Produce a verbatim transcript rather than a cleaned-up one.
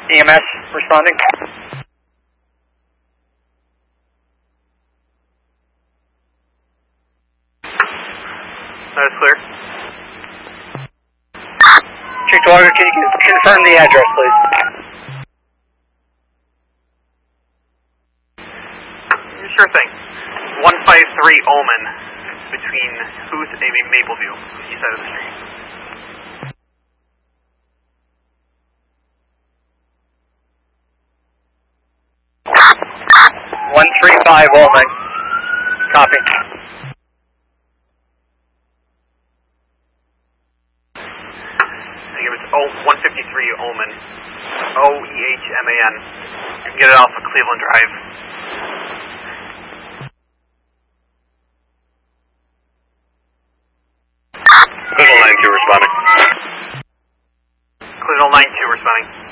E M S responding. That is clear. Cheektowaga, can you confirm the address, please? Sure thing. one five three Omen, between Huth and Mapleview, east side of the street. one three five Omen. Copy. I think it was one fifty-three Omen. O E H M A N. You can get it off of Cleveland Drive. Cleveland nine two responding. Cleveland nine two responding.